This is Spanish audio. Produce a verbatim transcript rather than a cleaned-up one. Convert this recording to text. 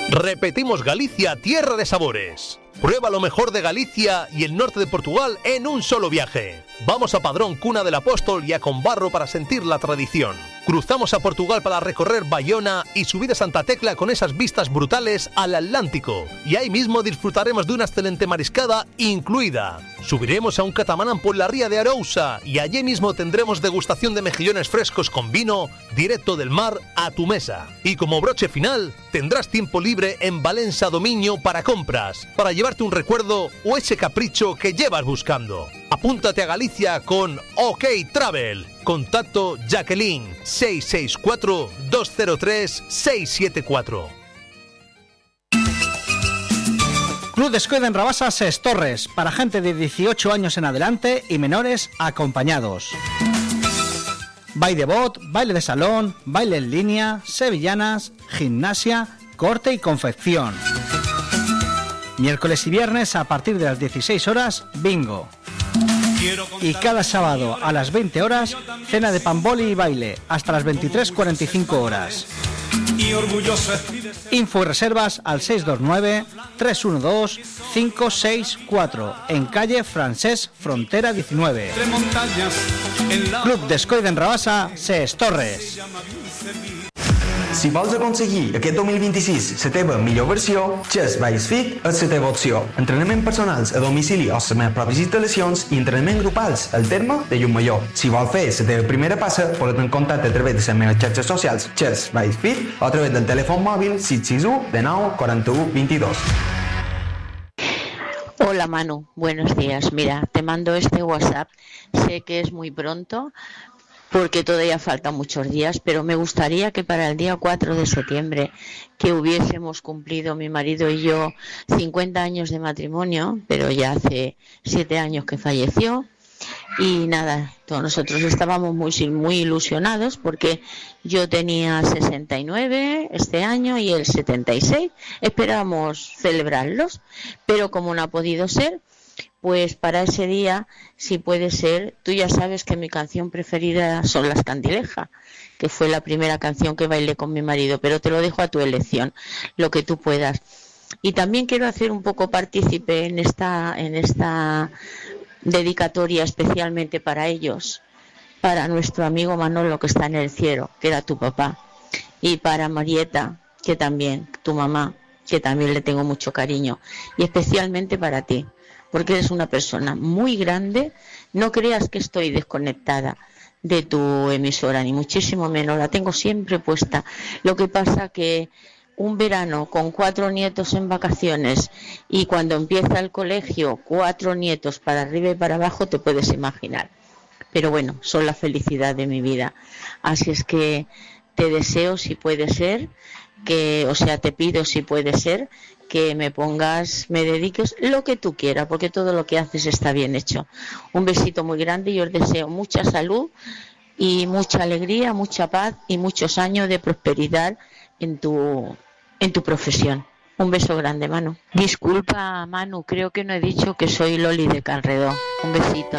Repetimos Galicia, tierra de sabores. Prueba lo mejor de Galicia y el norte de Portugal en un solo viaje. Vamos a Padrón, cuna del apóstol, y a Combarro para sentir la tradición. Cruzamos a Portugal para recorrer Bayona y subir a Santa Tecla con esas vistas brutales al Atlántico. Y ahí mismo disfrutaremos de una excelente mariscada incluida. Subiremos a un catamarán por la ría de Arousa y allí mismo tendremos degustación de mejillones frescos con vino directo del mar a tu mesa. Y como broche final, tendrás tiempo libre en Valencia Dominio para compras, para llevarte un recuerdo o ese capricho que llevas buscando. Apúntate a Galicia con OK Travel. Contacto Jacqueline seis seis cuatro, dos cero tres, seis siete cuatro. Club Descoide en Rabasa Ses Torres, para gente de dieciocho años en adelante y menores acompañados. Baile de bot, baile de salón, baile en línea, sevillanas, gimnasia, corte y confección. Miércoles y viernes a partir de las dieciséis horas, bingo. Y cada sábado a las veinte horas, cena de pamboli y baile, hasta las veintitrés cuarenta y cinco horas. Info y reservas al seis dos nueve, tres uno dos, cinco seis cuatro, en calle Francés Frontera diecinueve. Club Descoide en Rabassa, Ses Torres. Si vols aconseguir aquest dos mil vint-i-sis la teva millor versió, Chess Base Fit és la teva opció. Entrenaments personals a domicili o les meves pròpies instal·lacions i entrenaments grupals al terme de Llucmajor. Si vols fer la teva primera passa, pots en contacte a través de les meves xarxes socials Chess Base Fit o a través del telèfon mòbil sis sis u, dinou, quaranta-u, vint-i-dos. Hola Manu, buenos días. Mira, te mando este WhatsApp. Sé que es muy pronto, porque todavía faltan muchos días, pero me gustaría que para el día cuatro de septiembre, que hubiésemos cumplido mi marido y yo cincuenta años de matrimonio, pero ya hace siete años que falleció, y nada, todos nosotros estábamos muy, muy ilusionados porque yo tenía sesenta y nueve este año y él setenta y seis, esperábamos celebrarlos, pero como no ha podido ser, pues para ese día, si puede ser, tú ya sabes que mi canción preferida son Las Candilejas, que fue la primera canción que bailé con mi marido, pero te lo dejo a tu elección, lo que tú puedas. Y también quiero hacer un poco partícipe en esta, en esta dedicatoria especialmente para ellos, para nuestro amigo Manolo que está en el cielo, que era tu papá, y para Marieta, que también, tu mamá, que también le tengo mucho cariño, y especialmente para ti, porque eres una persona muy grande. No creas que estoy desconectada de tu emisora, ni muchísimo menos, la tengo siempre puesta. Lo que pasa que un verano con cuatro nietos en vacaciones y cuando empieza el colegio, cuatro nietos para arriba y para abajo, te puedes imaginar. Pero bueno, son la felicidad de mi vida. Así es que te deseo, si puede ser, que, o sea, te pido, si puede ser, que me pongas, me dediques lo que tú quieras, porque todo lo que haces está bien hecho. Un besito muy grande y os deseo mucha salud y mucha alegría, mucha paz y muchos años de prosperidad en tu, en tu profesión. Un beso grande, Manu. Disculpa, Manu, creo que no he dicho que soy Loli de Canredó. Un besito.